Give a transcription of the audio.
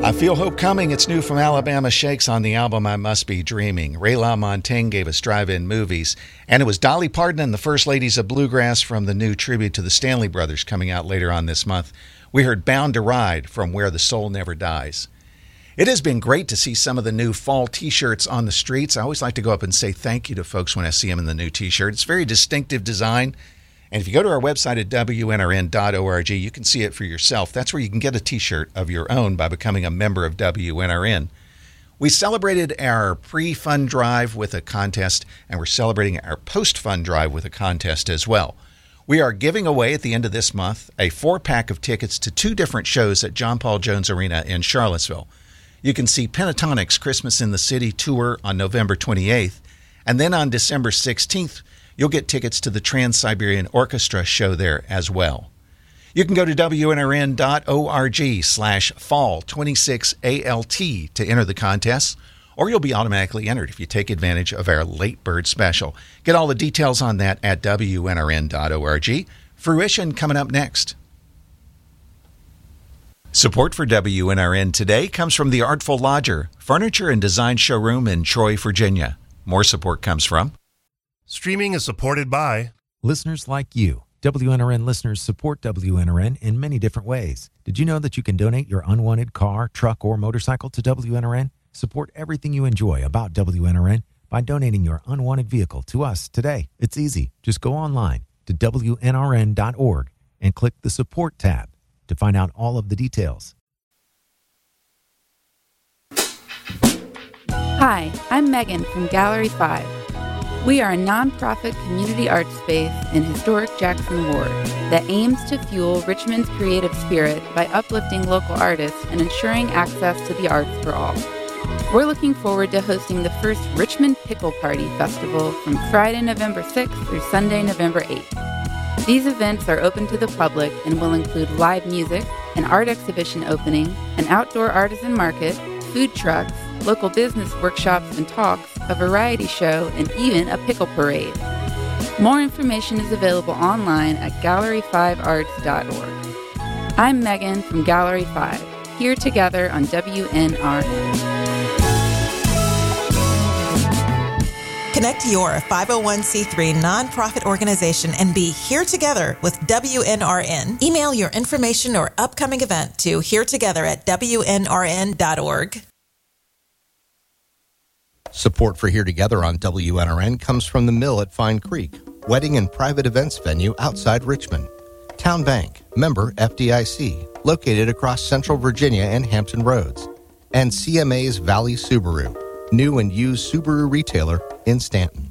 I Feel Hope Coming. It's new from Alabama Shakes on the album I Must Be Dreaming. Ray LaMontagne gave us drive-in movies. And it was Dolly Parton and the First Ladies of Bluegrass from the new tribute to the Stanley Brothers coming out later on this month. We heard Bound to Ride from Where the Soul Never Dies. It has been great to see some of the new fall T-shirts on the streets. I always like to go up and say thank you to folks when I see them in the new T-shirt. It's very distinctive design. And if you go to our website at WNRN.org, you can see it for yourself. That's where you can get a T-shirt of your own by becoming a member of WNRN. We celebrated our pre-fund drive with a contest, and we're celebrating our post-fund drive with a contest as well. We are giving away at the end of this month a 4-pack of tickets to 2 different shows at John Paul Jones Arena in Charlottesville. You can see Pentatonic's Christmas in the City tour on November 28th, and then on December 16th, you'll get tickets to the Trans-Siberian Orchestra show there as well. You can go to WNRN.org/fall26ALT to enter the contest, or you'll be automatically entered if you take advantage of our late bird special. Get all the details on that at WNRN.org. Fruition coming up next. Support for WNRN today comes from the Artful Lodger, furniture and design showroom in Troy, Virginia. More support comes from Streaming is supported by listeners like you. WNRN listeners support WNRN in many different ways. Did you know that you can donate your unwanted car, truck, or motorcycle to WNRN? Support everything you enjoy about WNRN by donating your unwanted vehicle to us today. It's easy. Just go online to WNRN.org and click the Support tab to find out all of the details. Hi, I'm Megan from Gallery 5. We are a nonprofit community art space in historic Jackson Ward that aims to fuel Richmond's creative spirit by uplifting local artists and ensuring access to the arts for all. We're looking forward to hosting the first Richmond Pickle Party Festival from Friday, November 6th through Sunday, November 8th. These events are open to the public and will include live music, an art exhibition opening, an outdoor artisan market, food trucks, local business workshops and talks, a variety show, and even a pickle parade. More information is available online at gallery5arts.org. I'm Megan from Gallery 5, here together on WNRN. Connect your 501c3 nonprofit organization and be here together with WNRN. Email your information or upcoming event to heretogether@WNRN.org. Support for Here Together on WNRN comes from the Mill at Fine Creek, wedding and private events venue outside Richmond. Town Bank, member FDIC, located across Central Virginia and Hampton Roads. And CMA's Valley Subaru, new and used Subaru retailer in Stanton.